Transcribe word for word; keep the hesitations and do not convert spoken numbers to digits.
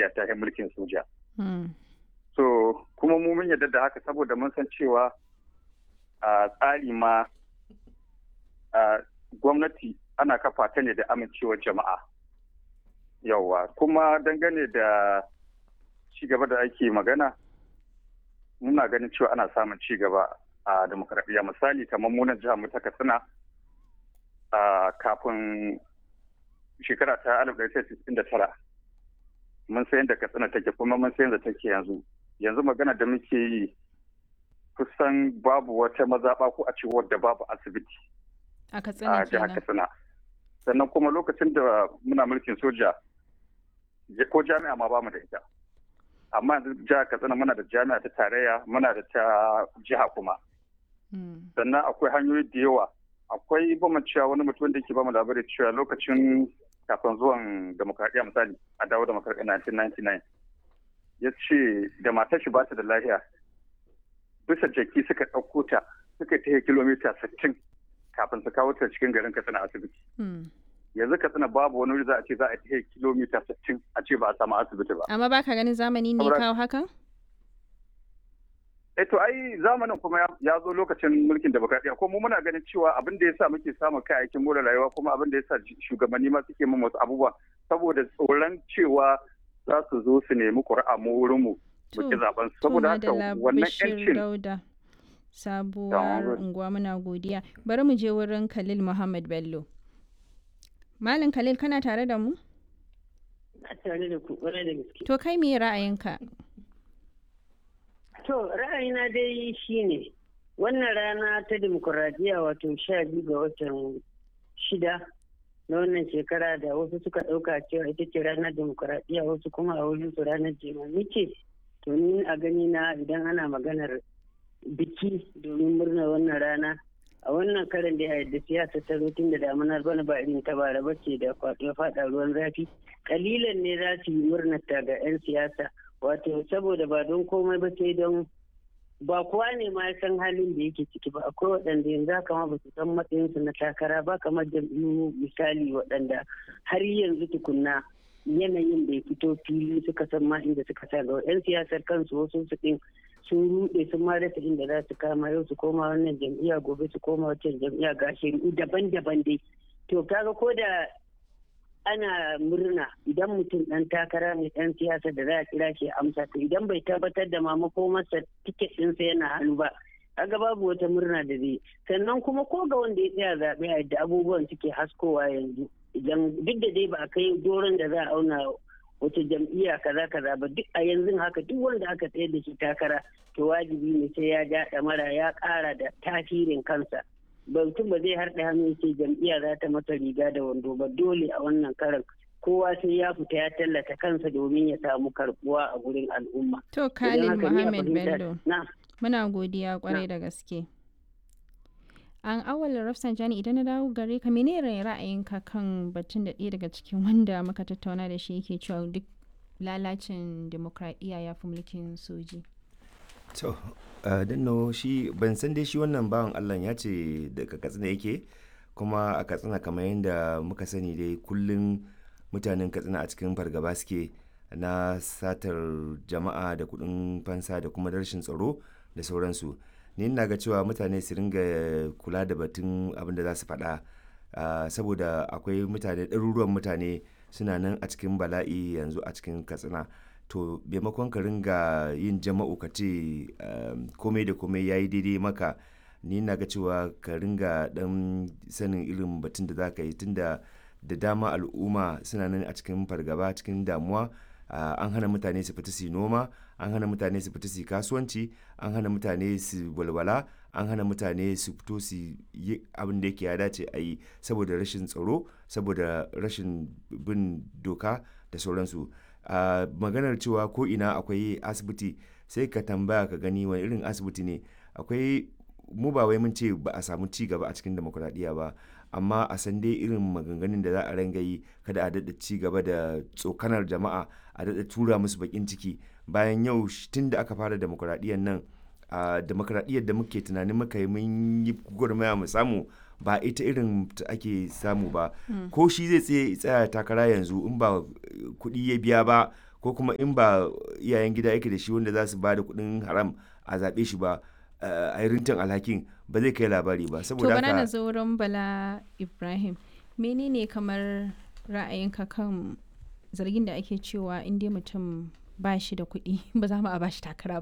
demokradiyya ta yi mulkin soja. Hmm. So kuma mu mun yarda da haka saboda mun san cewa a tsari ma a gwamnati ana kafa ta ne da amincewar jama'a. Yawwa kuma dangane da ci gaba da ake magana muna ganin cewa ana samun ci gaba a demokradiyya. Misali kamar munan jihar mu ta Katsina a kafin shekara ta alif ɗari tara da sittin da tara mun san yadda Katsina take kuma mun san yadda take yanzu. Yanzu magana da muke yi kusan babu wata mazaɓa ko a ce wadda babu asibiti A Katsina a jihar kenan. Katsina. Sannan kuma lokacin da muna mulkin soja ko jami'a ma bamu da ita. Amma yanzu jihar Katsina muna da jami'a ta tarayya muna da ta jiha kuma. Hmm. Sannan akwai hanyoyi da yawa. Akwai cewa wani mutum da ke bamu labari cewa lokacin kafin zuwan demokradiyya misali a dawo demokradiyya nineteen ninety-nine ya ce da matar shi ba ta da lafiya bisa jaki suka ɗauko ta suka ta kilomita sittin kafin su kawo ta cikin garin Katsina asibiti. Hmm. Yanzu Katsina babu wani wuri za a ce za a ta kilomita sittin a ce ba a samu asibiti ba. Amma baka ganin zamani ne Saboda- kawo hakan? Eh to ai zamanin kuma ya- ya zo lokacin mulkin demokradiyya ko mu muna ganin cewa abin da yasa muke samun kayayyakin more rayuwa kuma abin da yasa shugabanni ma suke mun wasu abubuwa saboda tsoron cewa za su zo su nemi ƙuri'a mu wurin mu To, muke zaben su to saboda haka Madalla wannan Bashir yancin Dauda sabuwar Yawa. unguwa muna godiya. Bari mu je wurin Khalil Muhammad Bello. Malam Khalil kana tare da mu? a tare da ku ƙwarai da gaske. To kai me ra'ayinka? To ra'ayina dai shine wannan rana ta demokuraɗiyya wato sha biyu ga watan shida na wannan shekara da wasu suka ɗauka cewa ita ce ranar demokuraɗiyya wasu kuma a wurin su ranar jimami ce. To ni a gani na idan ana maganar biki domin murnar wannan rana a wannan karin da ya yadda siyasa ta zo tun da damunar bana ba irin ta bara bace da kwaɗo faɗa ruwan zafi kalilan ne za su yi murnar ta ga 'yan siyasa wato saboda ba don komai ba sai don ba kowa ne ma ya san halin da yake ciki ba akwai waɗanda yanzu haka ma ba su san matsayinsu na takara ba kamar jam'iyyu misali waɗanda har yanzu tukunna yanayin bai fito fili suka san ma inda suka sa ga 'yan siyasar kansu wasu su ɗin sun ruɗe sun ma rasa inda za su kama yau su koma wannan jam'iyya gobe su koma wancan jam'iyya ga shari'u daban-daban dai to kaga ko da ana murna idan mutum ɗan takara mai ɗan siyasa da za a kira shi amsa to idan bai tabbatar da mamako masa tiket ɗinsa yana hannu ba kaga babu wata murna da zai sannan kuma ko ga wanda ya tsaya zaɓe a yadda abubuwan suke haskowa yanzu idan duk da dai ba a kai doron da za a auna wata jam'iyya kaza kaza ba duk a yanzu haka duk wanda aka tsaye da shi takara to wajibi ne sai ya ja ɗamara ya ƙara da tasirin kansa mutum ba zai harɗe hannu ce jam'iyya za ta masa riga da wando ba dole a wannan karan kowa sai ya fita ya tallata kansa domin ya samu karbuwa a gurin al'umma. To Khalil Muhammad Bello muna godiya kwarai da gaske. An awal Rafsanjani idan na dawo gare ka menene ra'ayinka kan batun da ɗaya daga cikin wanda muka tattauna da shi yake cewa duk lalacin demokradiyya ya fi mulkin soji. to uh, no shi ban san dai shi wannan bawan Allah ya ce daga Katsina yake kuma a Katsina kamar yadda muka sani dai kullum mutanen Katsina a cikin fargaba suke na satar jama'a da kuɗin fansa da kuma rashin tsaro da sauransu. Ni ina ga cewa mutane su ringa kula da batun abin da za su faɗa uh, saboda akwai mutane ɗaruruwan mutane suna nan a cikin bala'i yanzu a cikin Katsina. To maimakon ka ringa yin jama'u ka ce um, komai da komai ya yi daidai maka ni na ga cewa ka ringa dan sanin irin batun da za ka yi tunda da dama al'umma suna nan a cikin fargaba cikin damuwa uh, an hana mutane su fita su noma an hana mutane su fita su kasuwanci an hana mutane su walwala an hana mutane su fito su yi abin da yake ya dace a yi saboda rashin tsaro saboda rashin bin doka da sauransu. Uh, maganar cewa ko ina akwai asibiti sai ka tambaya ka gani wani irin asibiti ne akwai mu ba wai mun ce ba a samu ci gaba a cikin demokuraɗiyya ba amma a san dai irin maganganun da za a ranga yi kada a daɗa ci gaba da tsokanar jama'a a daɗa tura musu bakin ciki bayan yau tun da aka fara demokuraɗiyyar nan a uh, demokuraɗiyyar da muke tunanin muka yi mun yi gwagwarmaya mu samu ba ita irin ake samu ba mm. ko shi zai tsaya takara yanzu in ba kuɗi ya biya ba ko kuma in ba iyayen gida yake da shi wanda za su ba da kuɗin haram a zaɓe shi ba a yi rintin alhakin ba zai kai labari ba. Saboda haka to bana na zo wurin Bala Ibrahim, menene kamar ra'ayinka kan zargin da ake cewa in dai mutum ba shi da kuɗi ba za mu a ba shi takara